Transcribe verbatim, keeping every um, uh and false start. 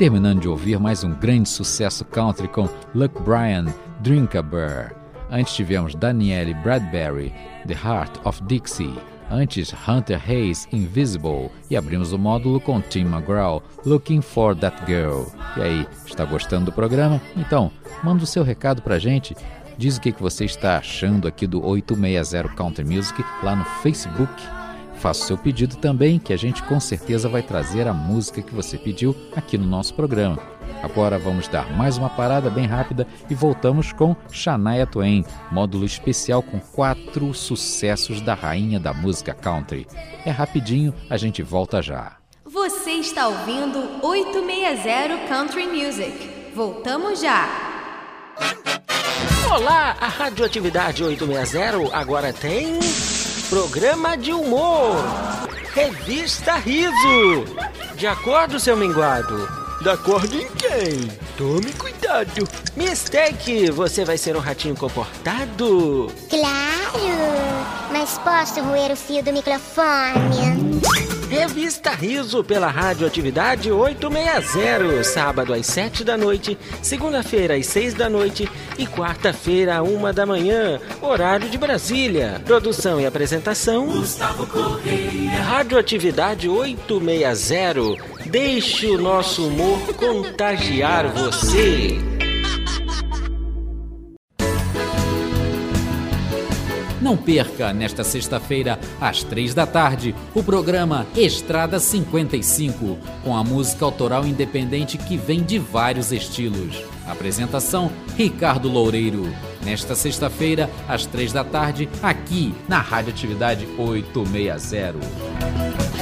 terminando de ouvir mais um grande sucesso country com Luke Bryan, Drink a Beer. Antes tivemos Danielle Bradbury, The Heart of Dixie. Antes, Hunter Hayes, Invisible. E abrimos o módulo com Tim McGraw, Looking for That Girl. E aí, está gostando do programa? Então, manda o seu recado pra gente. Diz o que você está achando aqui do oito seis zero Country Music lá no Facebook. Faça o seu pedido também, que a gente com certeza vai trazer a música que você pediu aqui no nosso programa. Agora vamos dar mais uma parada bem rápida e voltamos com Shania Twain, módulo especial com quatro sucessos da rainha da música country. É rapidinho, a gente volta já. Você está ouvindo oito seis zero Country Music. Voltamos já. Olá, a Radioatividade oito seis zero agora tem programa de humor, Revista Riso. De acordo, seu minguado? De acordo em quem? Tome cuidado. Mistake, você vai ser um ratinho comportado? Claro, mas posso roer o fio do microfone? Revista Riso pela Radioatividade oito seis zero, sábado às sete da noite, segunda-feira às seis da noite e quarta-feira à uma da manhã, horário de Brasília. Produção e apresentação Gustavo Correia. Radioatividade oito seis zero, deixe o nosso humor contagiar você. Não perca, nesta sexta-feira, às três da tarde, o programa Estrada cinquenta e cinco, com a música autoral independente que vem de vários estilos. Apresentação, Ricardo Loureiro. Nesta sexta-feira, às três da tarde, aqui na Radioatividade oito seis zero.